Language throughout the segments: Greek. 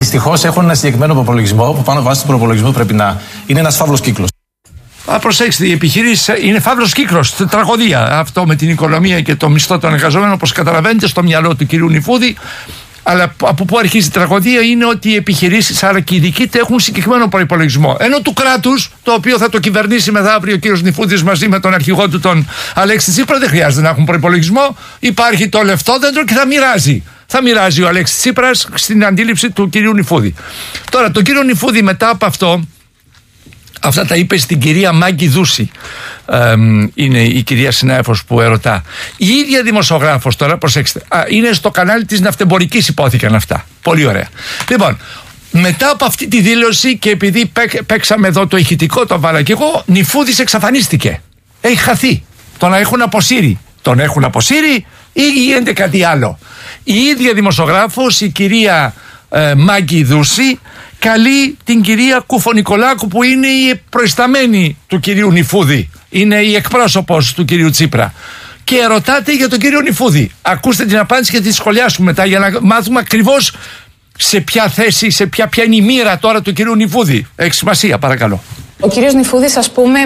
δυστυχώς έχουν ένα συγκεκριμένο προπολογισμό που πάνω βάσει του προπολογισμού πρέπει να είναι ένας φαύλος κύκλος. Προσέξτε, η επιχειρήση είναι φαύλος κύκλος, τραγωδία. Αυτό με την οικονομία και το μισθό των εργαζομένων, όπως καταλαβαίνετε, στο μυαλό του κυρίου Νηφούδη. Αλλά από πού αρχίζει η τραγωδία είναι ότι οι επιχειρήσεις, άρα και οι δικοί έχουν συγκεκριμένο προϋπολογισμό. Ενώ του κράτους, το οποίο θα το κυβερνήσει μεθαύριο ο κύριος Νηφούδης μαζί με τον αρχηγό του, τον Αλέξη Τσίπρα, δεν χρειάζεται να έχουν προϋπολογισμό. Υπάρχει το λεφτόδεντρο και θα μοιράζει. Θα μοιράζει ο Αλέξης Τσίπρας στην αντίληψη του κυρίου Νηφούδη. Τώρα, τον κύριο Νηφούδη μετά από αυτό. Αυτά τα είπε στην κυρία Μάγκη Δούση. Είναι η κυρία συνάδελφος που ερωτά. Η ίδια δημοσιογράφος τώρα, προσέξτε, είναι στο κανάλι της Ναυτεμπορικής, υπόθηκαν αυτά. Πολύ ωραία. Λοιπόν, μετά από αυτή τη δήλωση και επειδή παίξαμε εδώ το ηχητικό, το βάλα και εγώ, Νηφούδης εξαφανίστηκε. Έχει χαθεί. Τον έχουν αποσύρει. Τον έχουν αποσύρει ή γίνεται κάτι άλλο. Η ίδια δημοσιογράφος, η κυρία Μάγκη Δούση, καλεί την κυρία Κουφονικολάκου που είναι η προϊσταμένη του κυρίου Νηφούδη, είναι η εκπρόσωπος του κυρίου Τσίπρα, και ρωτάτε για τον κύριο Νηφούδη. Ακούστε την απάντηση και τη σχολιάσουμε μετά για να μάθουμε ακριβώς σε ποια θέση, ποια είναι η μοίρα τώρα του κυρίου Νηφούδη. Έχει σημασία, παρακαλώ. Ο κύριος Νηφούδης, ας πούμε,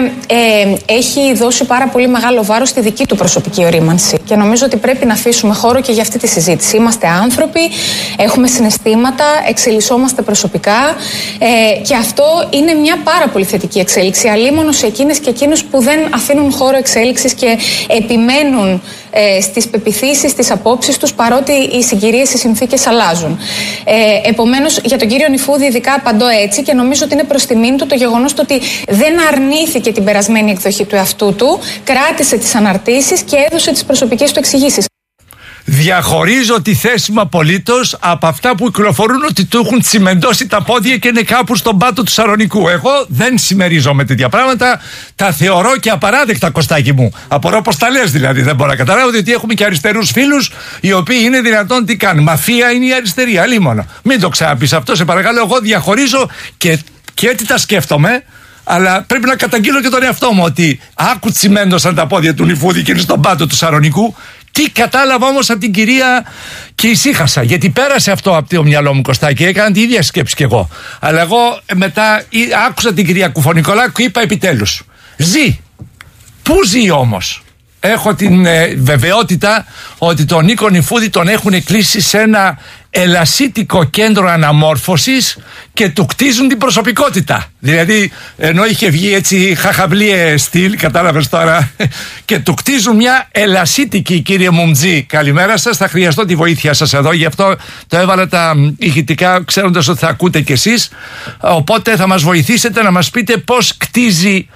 έχει δώσει πάρα πολύ μεγάλο βάρος στη δική του προσωπική ορίμανση και νομίζω ότι πρέπει να αφήσουμε χώρο και για αυτή τη συζήτηση. Είμαστε άνθρωποι, έχουμε συναισθήματα, εξελισσόμαστε προσωπικά και αυτό είναι μια πάρα πολύ θετική εξέλιξη. Αλίμονο σε εκείνες και εκείνους που δεν αφήνουν χώρο εξέλιξης και επιμένουν στις πεποιθήσεις, στις απόψεις τους, παρότι οι συγκυρίες, οι συνθήκες αλλάζουν. Επομένως, για τον κύριο Νηφούδη ειδικά απαντώ έτσι και νομίζω ότι είναι προς τιμήν του το γεγονός ότι δεν αρνήθηκε την περασμένη εκδοχή του εαυτού του, κράτησε τις αναρτήσεις και έδωσε τις προσωπικές του εξηγήσεις. Διαχωρίζω τη θέση μου απολύτως από αυτά που κυκλοφορούν ότι του έχουν τσιμεντώσει τα πόδια και είναι κάπου στον πάτο του Σαρονικού. Εγώ δεν συμμερίζομαι τέτοια πράγματα. Τα θεωρώ και απαράδεκτα, Κωστάκη μου. Απορώ πως τα λες δηλαδή. Δεν μπορώ να καταλάβω, διότι έχουμε και αριστερούς φίλους οι οποίοι είναι δυνατόν τι κάνουν. Μαφία είναι η αριστερή, αλίμονο. Μην το ξαναπείς αυτό, σε παρακαλώ. Εγώ διαχωρίζω και έτσι τα σκέφτομαι. Αλλά πρέπει να καταγγείλω και τον εαυτό μου ότι άκου τσιμέντωσαν τα πόδια του Νηφούδη και είναι στον πάτο του Σαρονικού. Τι κατάλαβα όμως από την κυρία και ησύχασα, γιατί πέρασε αυτό από το μυαλό μου, Κωστάκη, έκανα την ίδια σκέψη κι εγώ. Αλλά εγώ μετά άκουσα την κυρία Κουφονικολάκου και είπα επιτέλους, ζει. Πού ζει όμως? Έχω την βεβαιότητα ότι τον Νίκο Νηφούδη τον έχουν κλείσει σε ένα ελασίτικο κέντρο αναμόρφωσης και του κτίζουν την προσωπικότητα. Δηλαδή, ενώ είχε βγει έτσι χαχαμπλίε στυλ, κατάλαβες τώρα, και του κτίζουν μια ελασίτικη, κύριε Μουμτζή. Καλημέρα σας, θα χρειαστώ τη βοήθεια σας εδώ, γι' αυτό το έβαλα τα ηχητικά, ξέροντας ότι θα ακούτε κι εσείς. Οπότε θα μας βοηθήσετε να μας πείτε πώς κτίζει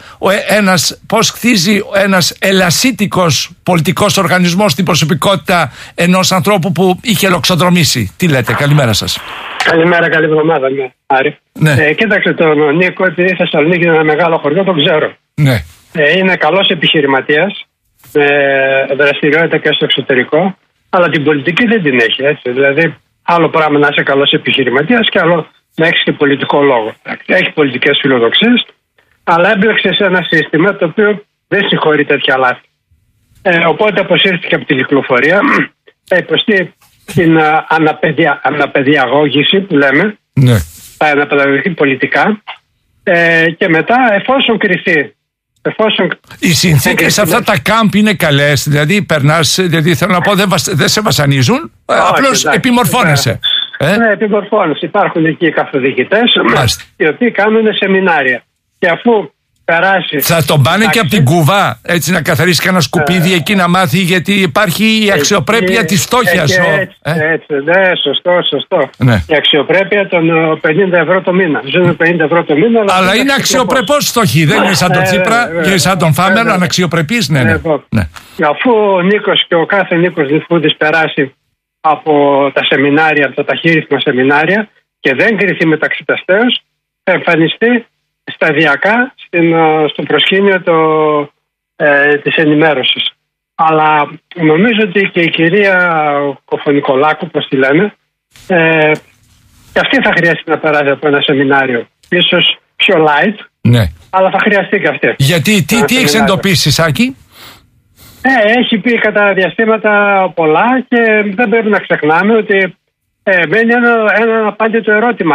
ένας ελασίτικος πολιτικός οργανισμός την προσωπικότητα ενός ανθρώπου που είχε λοξοδρομήσει. Τι λέτε, καλημέρα σας. Καλημέρα, καλή εβδομάδα, ναι, Άρη. Ναι. Κοίταξε τον Νίκο, επειδή η Θεσσαλονίκη είναι ένα μεγάλο χωριό, τον ξέρω. Ναι. Είναι καλός επιχειρηματίας, με δραστηριότητα και στο εξωτερικό, αλλά την πολιτική δεν την έχει, έτσι. Δηλαδή, άλλο πράγμα να είσαι καλός επιχειρηματίας και άλλο να έχεις και πολιτικό λόγο. Έχει πολιτικές φιλοδοξίες, αλλά έμπλεξε σε ένα σύστημα το οποίο δεν συγχωρεί τέτοια λάθη. Οπότε αποσύρθηκε από τη κυκλοφορία, θα υποστεί την αναπαιδιαγώγηση που λέμε, ναι. Θα αναπαιδαγωγηθεί πολιτικά και μετά εφόσον κρυθεί. Οι συνθήκες αυτά τα κάμπ είναι καλές, δηλαδή περνάς, δηλαδή θέλω να πω δεν σε βασανίζουν, απλώς επιμορφώνεσαι. Ναι, επιμορφώνεσαι. Υπάρχουν εκεί καθοδηγητές οι οποίοι κάνουν σεμινάρια και αφού περάσει. Θα τον πάνε και από την κουβά, έτσι να καθαρίσει κανένα σκουπίδι εκεί να μάθει, γιατί υπάρχει η αξιοπρέπεια της φτώχειας. Έτσι, ναι, σωστό. Ναι. Η αξιοπρέπεια των 50 ευρώ το μήνα. Ζουν 50 ευρώ το μήνα. Αλλά είναι αξιοπρεπώς φτωχοί, δεν είναι σαν τον Τσίπρα και σαν τον Φάμελο, αναξιοπρεπείς. Ναι. Αφού ο Νίκος και ο κάθε Νίκος Νηφούδης περάσει από τα σεμινάρια, από τα ταχύρυθμα σεμινάρια και δεν κριθεί μεταξυταστέως, θα εμφανιστεί σταδιακά στο προσκήνιο της ενημέρωσης. Αλλά νομίζω ότι και η κυρία Κουφονικολάκου, όπως τη λένε, και αυτή θα χρειαστεί να περάσει από ένα σεμινάριο. Ίσως πιο light, ναι. Αλλά θα χρειαστεί και αυτή. Γιατί, τι έχεις εντοπίσει, Σάκη? Έχει πει κατά διαστήματα πολλά και δεν πρέπει να ξεχνάμε ότι μένει ένα απάντητο ερώτημα.